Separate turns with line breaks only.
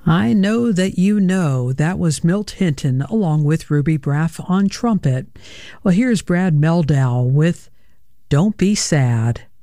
I Know That You Know. That was Milt Hinton along with Ruby Braff on trumpet. Well, here's Brad Meldau with Don't Be Sad.